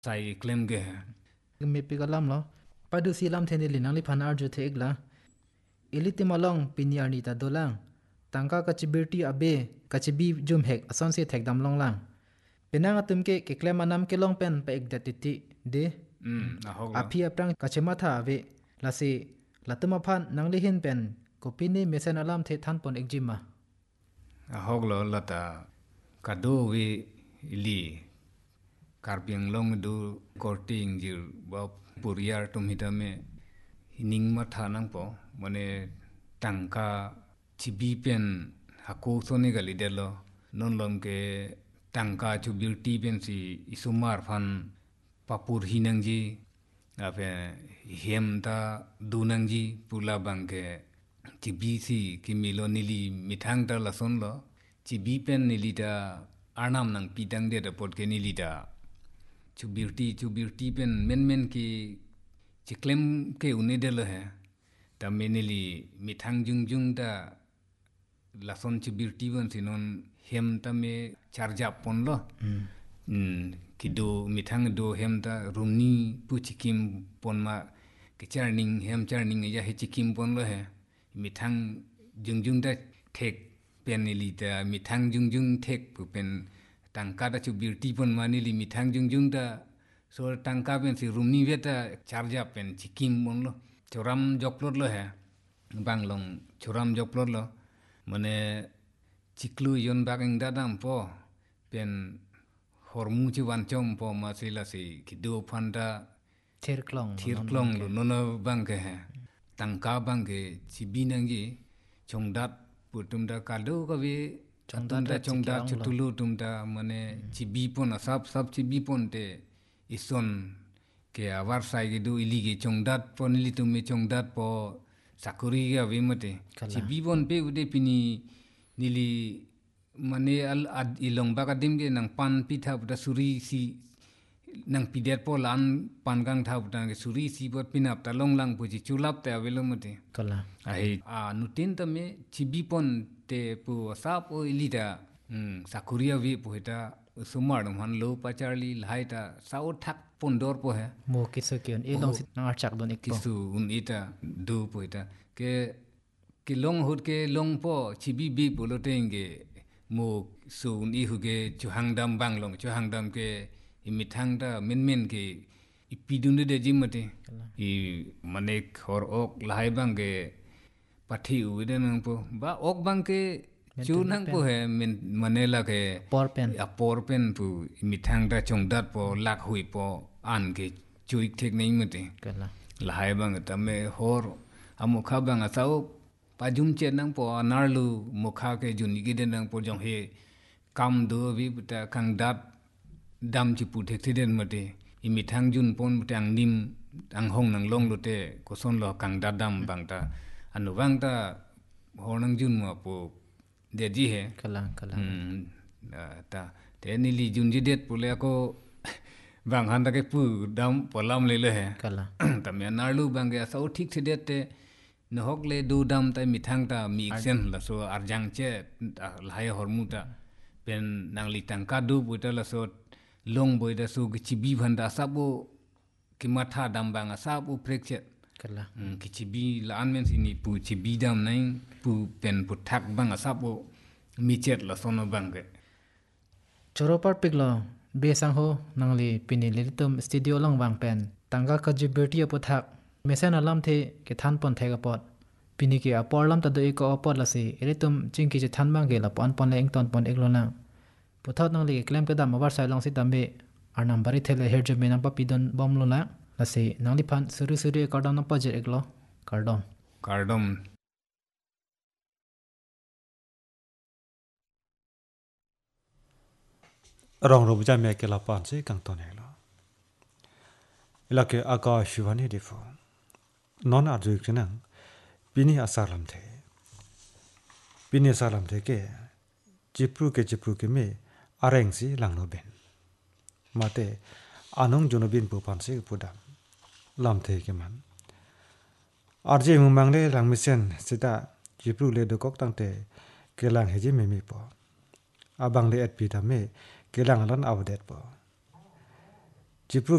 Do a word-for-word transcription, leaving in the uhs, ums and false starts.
sai claim ge me pigalam lo padu silam theni linang li phana arju the igla ilitimalong pinyarni ta dolang tangka kachibirti abe kachibi jum hek ason se thek dam long lang penang atum ke ke claim anam ke long pen pa ek datiti de um a hog api aprang kachema tha ave lase latuma phan nangli hin pen kopini mesen alam the than pon ekjima a hog lo lata kado we li karpiang long du korting jir ba puriar tum hitame hining ma thanang po mane tangka chibi pen hako sone gali delo non lom ke tangka chu beauty pen si isumar phan papur hinang ji ape hem ta dunang ji pula bang ke chibi si kimilo nili mithang ta lason lo chibi pen nili ta arnam nang pitang de da pot ke nili ta chu beauty chu beauty pen men men ki chiklem ke uni de lo hai ta menili mithang jung jung ta lason chu beauty ban sinon hem ta me charja pon lo mm kido mithang do hem ta rumni pu chikim pon ma ke charning hem charning ya he chikim pon lo hai mithang jung jung da thek penili ta mithang jung jung thek pu pen tangka da chu beauty pon manili mithang jung jung da so tangka pen si rumni beta charja pen chikim mon lo choram joklot lo hai banglong choram joklot lo mane chiklu yon bageng dadam po pen hormu chi wan chom po ma sila si kido phanda ther klong thir klong lo no no bang ke hai tangka bang ke chibinang gi chongdat putum da kado ka we chongda chongda chutulu tum da mane chibi pon sab sab chibi pon te ison ke avar sai ge do iligi chongdat pon li tum me chongdat po sakuri ga we mate chibi pon pe ude pini nili mane al ad ilong ba ka dim ge nang pan pitha da suri si nang pidet po lan pan gang tha utan ge suri si bot pinap ta long lang pu chi chulap ta velo mate kala ai a nutin ta me chibi pon te pu sap o ilida um sakuria vi pu heta sumar man lo pa charli laita sao thak pondor po he mo kiso kion e long sit nang chak don ek po kisu un ita do po ita ke ke long hut ke long po chibi bi polo tenge mo su un i huge chuhang dam bang long chuhang dam ke imithang da men men ke ipidunde de jimate I mane khor ok lahai bang ke pathi uide nang po ba ok bang ke chu nang po he men manela ke por pen a por pen pu imithang da chongdat po lak hui po an ke chuik thek nei mate kala lahai bang ta me hor amukha bang asau pajum che nang po narlu mukha ke juni ge de nang po jong he kam do vi ta kang dat dam chi pu thek thiden mate imithang jun pon tang nim ang hong nang long lo te ko son lo kang dat dam bang ta anu bang ta honang jun ma po de ji he kala kala um ta te ni li jun ji det pule ko bang han ta ke pu dam polam le le he kala ta me narlu bang ge so thik se det te no hok le du dam ta mithang ta mi sen la so arjang che lai hormu ta pen nang li tang ka du pu ta la so long boy da so chibi bhanda sabo kimatha dam bang sabu prekche kala ki chibi la an men sini pu chibi dam nai pu pen pu thak bang sabo mi chet la sono bang ge choropar piglo be sang ho nangli pinili tum studio long wang pen tanga ka jiberti apothak mesen alam the ke than pon thega pot pini ke apor lam ta do ko apor la si eritum chingki je than bang ge la pon pon le eng ton pon eklo na puthot nangli claim ka dam war sai long si tambe ar number thele her je mena pa pidon bom lo la la si nangli phan suru suru cardon pa je eklo cardon cardom rong ro bja me ke la pan se kang ton helo ila ke aga shivani defo non arju kinang bini asalam the bini asalam the ke jipru ke jipru ke me areng si lang no ben mate anong jono bin pu pan se pudam lam the ke man arje mu mangle lang misen sita jipru le do kok tang te ke lang heji me me po abang le et pi ta me ke lang lan awdet po jipru